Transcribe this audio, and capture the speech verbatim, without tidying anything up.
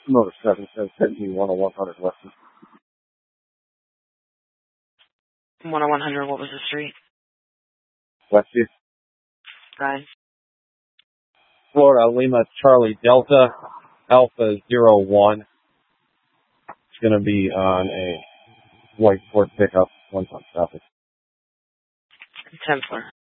Motor seven says seventeen one oh one hundred West. one oh one hundred, what was the street? Westview. Guys. Florida Lima Charlie Delta Alpha zero one. It's going to be on a white Ford pickup, one ton traffic. Templar.